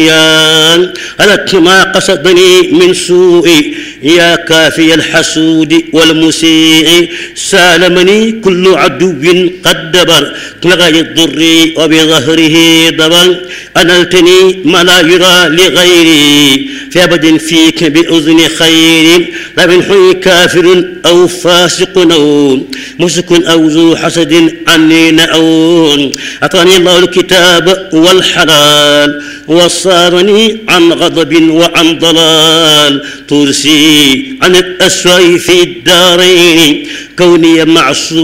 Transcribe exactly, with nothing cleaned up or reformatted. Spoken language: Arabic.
أردت ما قصدني من سوء يا كافي الحسود والمسيء سالمني كل عدو قد دبر لغاية الضر وبظهره ضبر أنلتني ما لا يرى لغيري في أبد فيك بأذن خير لا من حي كافر أو فاسق أو مسك أو ذو حسد عني نأون أعطاني الله الكتاب والحلال وصارني عن غضب وعن ضلال ترسي عن الأسوأ في الدارين كوني معصوم